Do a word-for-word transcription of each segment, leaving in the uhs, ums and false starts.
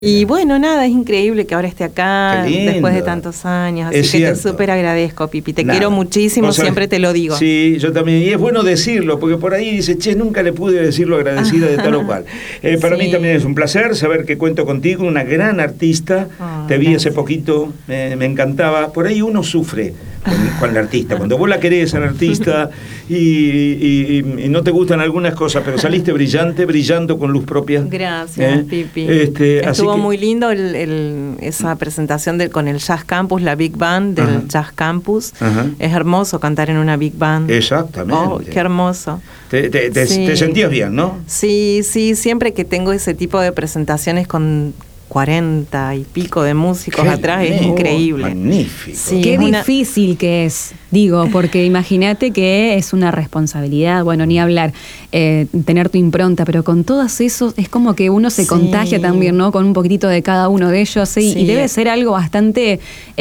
Y bueno, nada, es increíble que ahora esté acá después de tantos años, así es que cierto. te súper agradezco, Pipi, te Nada. quiero muchísimo, Sabés, siempre te lo digo. Sí, yo también, y es bueno decirlo, porque por ahí dice, che, nunca le pude decir lo agradecida de tal o cual. Eh, para Sí. mí también es un placer saber que cuento contigo, una gran artista, Oh, te vi gracias. hace poquito, eh, me encantaba, por ahí uno sufre con, con el artista, cuando vos la querés al artista y, y, y, y no te gustan algunas cosas, pero saliste brillante, brillando con luz propia. Gracias, ¿Eh? Pipi. Este, así Estuvo que- muy lindo el, el, esa presentación del, con el Jazz Campus, la Big Band del Ajá. Jazz Campus. Ajá. Es hermoso cantar en una Big Band. Exactamente. Oh, qué hermoso. Te, te, te, Sí. te sentías bien, ¿no? Sí, sí, siempre que tengo ese tipo de presentaciones con cuarenta y pico de músicos Qué atrás, es lindo, increíble. magnífico. Sí, Qué es una- difícil que es, digo, porque imagínate que es una responsabilidad, bueno, ni hablar, eh, tener tu impronta, pero con todos esos es como que uno se Sí. contagia también, ¿no? Con un poquitito de cada uno de ellos, sí, Sí. y debe ser algo bastante,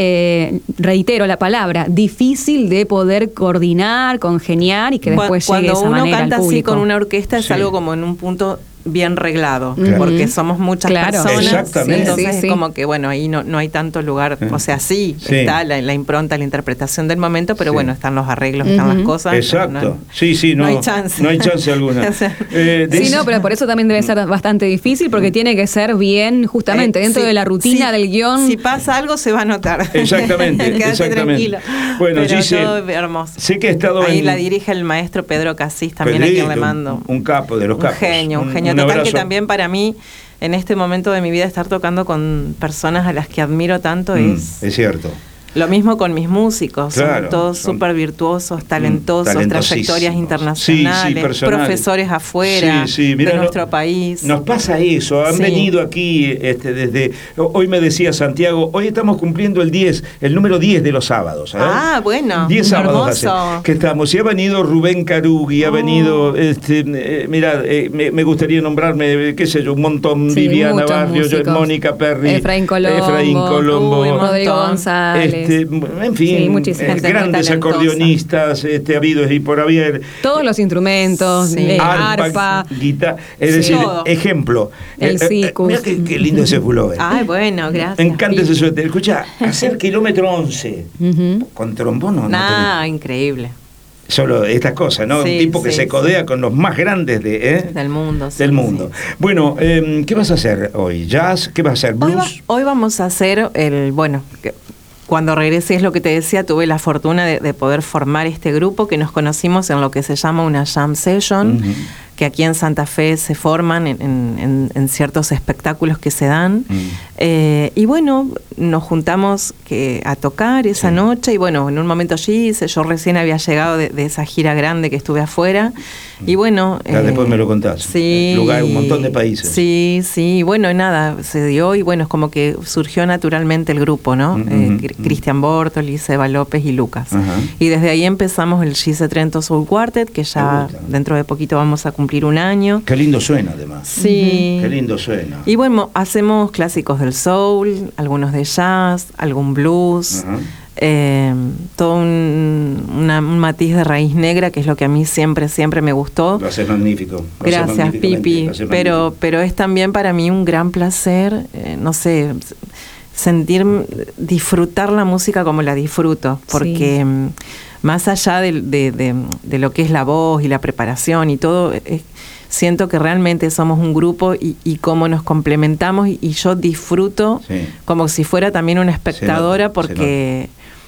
eh, reitero la palabra, difícil de poder coordinar, congeniar y que Cu- después Cuando llegue de esa uno manera canta al así público. con una orquesta es Sí. algo como en un punto bien reglado, Claro. porque Ujú. somos muchas Claro. personas, Exactamente. entonces Sí, sí, es sí. como que bueno, ahí no, no hay tanto lugar, o sea, sí, Sí. está la, la impronta, la interpretación del momento, pero Sí. bueno, están los arreglos, están las Ujú. cosas. Exacto. no- sí, sí, no, no hay chance. No hay chance alguna. O sea, Eh, de Sí, ese- no, pero por eso también debe ser bastante difícil, porque tiene que ser bien, justamente, Eh, dentro sí, de la rutina sí, del guión. Si pasa algo se va a notar. Exactamente, Quédate exactamente. tranquilo. Bueno, pero Gise, todo hermoso. sé que he estado Ahí en- la dirige el maestro Pedro Casís, también a quien le Pedrito, mando. Un, un capo de los Un capos. genio, un genio. un Total que abrazo. también para mí, en este momento de mi vida, estar tocando con personas a las que admiro tanto Mm, es... es cierto. Lo mismo con mis músicos, Claro, son todos son- súper virtuosos, talentosos, talentosísimos. trayectorias Sí, sí, internacionales, personales. profesores afuera Sí, sí, mira, de no- nuestro país. Nos pasa eso, han Sí. venido aquí este, desde... Hoy me decía Santiago, hoy estamos cumpliendo el diez, el número diez de los sábados. ¿eh? Ah, bueno, diez sábados hermoso. hace que estamos. Y ha venido Rubén Carugui, ha Oh. venido, este, eh, mira, eh, me, me gustaría nombrarme, qué sé yo, un montón, Sí, Viviana muchos Barrio, yo- músicos. Mónica Perry, Efraín Colombo, Efraín Colombo, Uy, un Rodrigo montón. González. este, en fin, Sí, muchísima eh, gente muy grandes talentosa. acordeonistas, este, habidos y por haber. Todos los instrumentos, Sí. eh, Arpa, arpa. guitarra, es Sí. decir, Todo. ejemplo. El Eh, eh, sicus. Mira qué, qué lindo ese pullover. Ay, bueno, gracias. Me encanta Pipi. ese suéter. Escucha, hacer kilómetro once Ujú. con trombono, no Nah, increíble. tenés solo estas cosas, ¿no? Sí, Un tipo que sí, se sí. codea con los más grandes de, ¿eh? Del mundo. sí, del mundo. sí. Bueno, eh, ¿qué vas a hacer hoy? ¿Jazz? ¿Qué vas a hacer? Hoy, va- ¿Blues? hoy vamos a hacer el, bueno, que- cuando regresé es lo que te decía, tuve la fortuna de, de poder formar este grupo que nos conocimos en lo que se llama una jam session, Ujú. que aquí en Santa Fe se forman en, en- en- en ciertos espectáculos que se dan. Mm. Eh, y bueno, nos juntamos que, a tocar esa Sí. noche y bueno, en un momento allí hice- yo recién había llegado de, de esa gira grande que estuve afuera y bueno... Ya después me lo contás. Sí. Lugar, un montón de países. Sí, sí, bueno, nada, se dio y bueno, es como que surgió naturalmente el grupo, ¿no? Mm, Eh, mm, Cri- mm. Cristian Bortoli, Seba López y Lucas. Ajá. Y desde ahí empezamos el Gise Trento Soul Quartet, que Me ya gusta. dentro de poquito vamos a cumplir un año. Qué lindo suena, además. Sí. Qué lindo suena. Y bueno, hacemos clásicos del soul, algunos de jazz, algún blues, Ajá. eh, todo un, una- un matiz de raíz negra, que es lo que a mí siempre, siempre me gustó. Lo haces magnífico. Lo haces Gracias, magníficamente, Pipi. lo haces Pero, magnífico. pero es también para mí un gran placer, eh, no sé, s- sentir, disfrutar la música como la disfruto, porque mm, más allá de, de- de- de lo que es la voz y la preparación y todo, eh, siento que realmente somos un grupo y, y cómo nos complementamos y, y yo disfruto Sí. como si fuera también una Se espectadora nota, se porque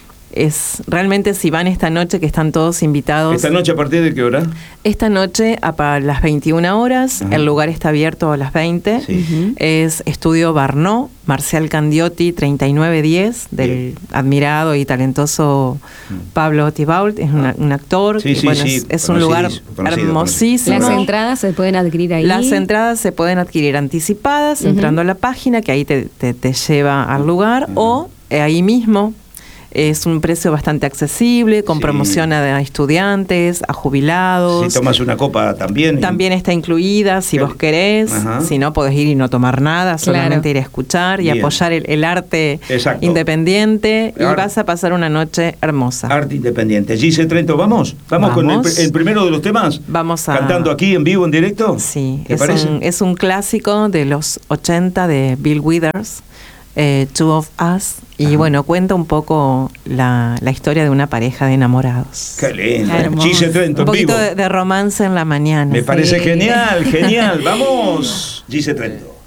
es realmente si van esta noche que están todos invitados. ¿Esta noche a partir de qué hora? Esta noche a pa- las veintiuna horas, Ajá. el lugar está abierto a las veinte. Sí. Ujú. Es Estudio Barnó, Marcial Candiotti, treinta y nueve diez, del Bien. admirado y talentoso Mm. Pablo Tibault, es una- un actor, Sí, que, sí, bueno, sí, es, es un lugar conocidísimo, conocido, hermosísimo. Las entradas se pueden adquirir ahí. Las entradas se pueden adquirir anticipadas Ujú. entrando a la página que ahí te, te- te lleva al lugar Ujú. o eh, ahí mismo Es un precio bastante accesible, con Sí. promoción a estudiantes, a jubilados. Si tomas una copa también. También está incluida, si Qué- vos querés. Ajá. Si no, podés ir y no tomar nada, solamente Claro. ir a escuchar y Bien. apoyar el, el arte Exacto. independiente. Y Ar- vas a pasar una noche hermosa. Arte independiente. Gise Trento, ¿vamos? ¿Vamos, con el, Vamos. el primero de los temas? Vamos a... ¿Cantando aquí en vivo, en directo? Sí, ¿Te es parece? un, es un clásico de los ochenta de Bill Withers, eh, Two of Us, y Ajá. bueno, cuenta un poco la, la historia de una pareja de enamorados. Qué lindo. Hermoso. Gise Trento, Un en vivo. poquito de, de romance en la mañana. Me parece Sí. genial, genial. Vamos, Gise Trento.